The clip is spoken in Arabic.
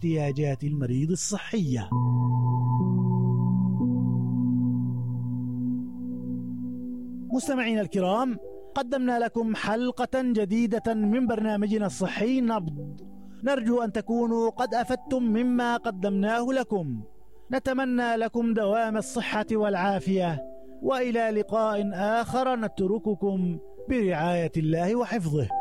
واحتياجات المريض الصحية. مستمعينا الكرام، قدمنا لكم حلقة جديدة من برنامجنا الصحي نبض، نرجو أن تكونوا قد أفدتم مما قدمناه لكم. نتمنى لكم دوام الصحة والعافية، وإلى لقاء آخر نترككم برعاية الله وحفظه.